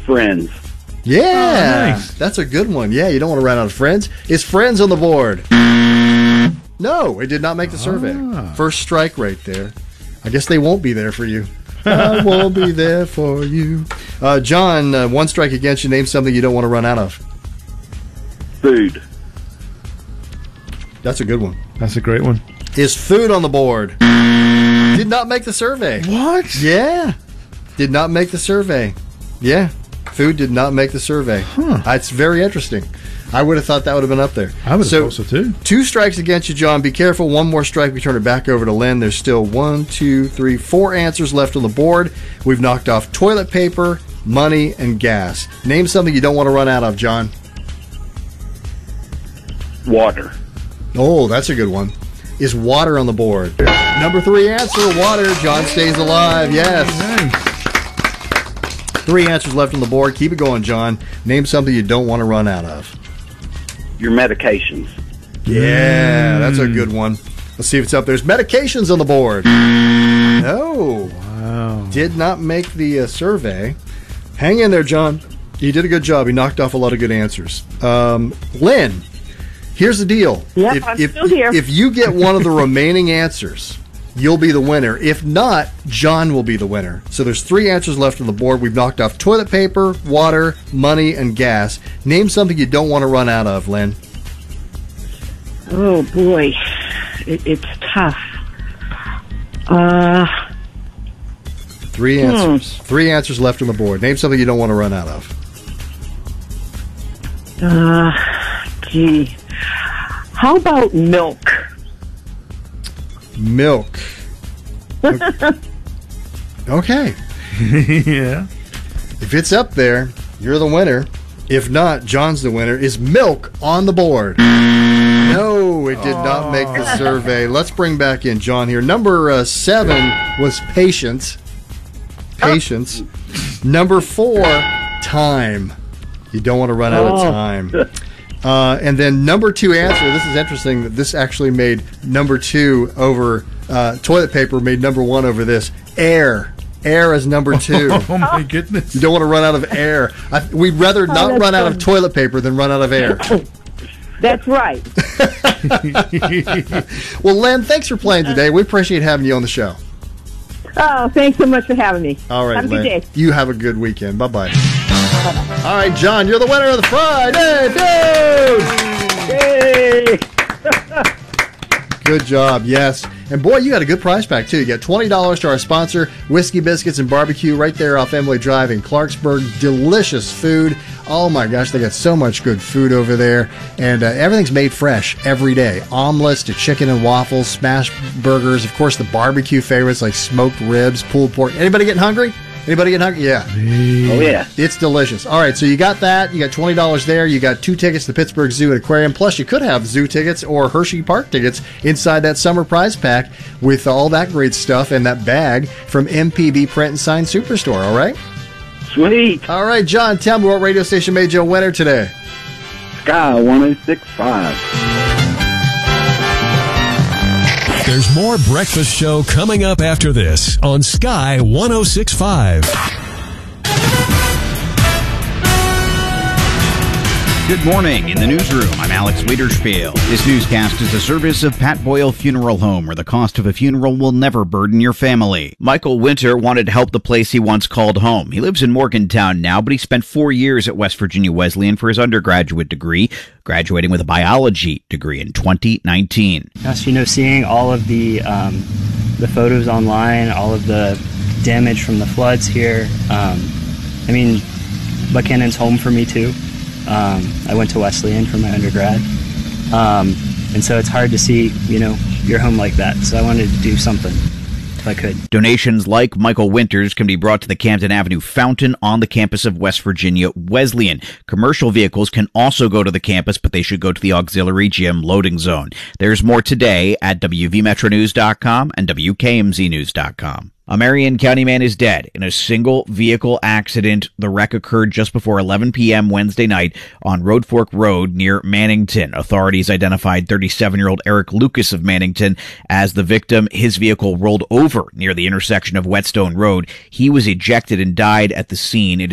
Friends. Yeah, nice. That's a good one. Yeah, you don't want to run out of friends. Is Friends on the board? No, it did not make the survey. First strike right there. I guess they won't be there for you. I won't be there for you. John, one strike against you. Name something you don't want to run out of. Food. That's a good one. That's a great one. Is food on the board? Did not make the survey. What? Yeah. Did not make the survey. Yeah. Food did not make the survey. It's very interesting. I would have thought that would have been up there. I would have thought so too. 2 strikes against you, John. Be careful. One more strike. We turn it back over to Lynn. There's still 1, 2, 3, 4 answers left on the board. We've knocked off toilet paper, money, and gas. Name something you don't want to run out of, John. Water. Oh, that's a good one. Is water on the board? Number 3 answer, water. John stays alive. Yes. Nice. 3 answers left on the board. Keep it going, John. Name something you don't want to run out of. Your medications. Yeah, that's a good one. Let's see if it's up. There's medications on the board. No. Wow. Did not make the survey. Hang in there, John. You did a good job. You knocked off a lot of good answers. Lynn, here's the deal. Yep, I'm still here. If you get one of the remaining answers, you'll be the winner. If not, John will be the winner. So there's 3 answers left on the board. We've knocked off toilet paper, water, money, and gas. Name something you don't want to run out of, Lynn. Oh, boy. It's tough. 3 answers. 3 answers left on the board. Name something you don't want to run out of. Gee. How about milk? Milk. Okay. Yeah. If it's up there, you're the winner. If not, John's the winner. Is milk on the board? No, it did not make the survey. Let's bring back in John here. Number 7 was patience. Patience. Number 4, time. You don't want to run out of time. And then number 2 answer. This is interesting that this actually made number 2 over toilet paper, made number 1 over this. Air. Air is number 2. Oh, my goodness. You don't want to run out of air. We'd rather not run out of toilet paper than run out of air. That's right. Well, Len, thanks for playing today. We appreciate having you on the show. Oh, thanks so much for having me. All right, have a good Len. day. You have a good weekend. Bye-bye. All right, John, you're the winner of the Friday Dude! Hey! Good job, yes. And boy, you got a good prize pack, too. You got $20 to our sponsor, Whiskey Biscuits and Barbecue, right there off Emily Drive in Clarksburg. Delicious food. Oh, my gosh, they got so much good food over there. And everything's made fresh every day. Omelets to chicken and waffles, smash burgers, of course, the barbecue favorites like smoked ribs, pulled pork. Anybody getting hungry? Anybody getting hungry? Yeah. Oh, yeah. It's delicious. All right, so you got that. You got $20 there. You got 2 tickets to the Pittsburgh Zoo and Aquarium. Plus, you could have zoo tickets or Hershey Park tickets inside that summer prize pack with all that great stuff and that bag from MPB Print and Sign Superstore, all right? Sweet. All right, John, tell me what radio station made you a winner today. Sky 106.5. There's more Breakfast Show coming up after this on Sky 106.5. Good morning. In the newsroom, I'm Alex Wiederspiel. This newscast is a service of Pat Boyle Funeral Home, where the cost of a funeral will never burden your family. Michael Winter wanted to help the place he once called home. He lives in Morgantown now, but he spent 4 years at West Virginia Wesleyan for his undergraduate degree, graduating with a biology degree in 2019. Gosh, seeing all of the photos online, all of the damage from the floods here. Buckhannon's home for me too. I went to Wesleyan for my undergrad. And so it's hard to see, your home like that. So I wanted to do something if I could. Donations like Michael Winters can be brought to the Camden Avenue Fountain on the campus of West Virginia Wesleyan. Commercial vehicles can also go to the campus, but they should go to the auxiliary gym loading zone. There's more today at WVMetroNews.com and WKMZNews.com. A Marion County man is dead in a single vehicle accident. The wreck occurred just before 11 p.m. Wednesday night on Road Fork Road near Mannington. Authorities identified 37-year-old Eric Lucas of Mannington as the victim. His vehicle rolled over near the intersection of Whetstone Road. He was ejected and died at the scene. It is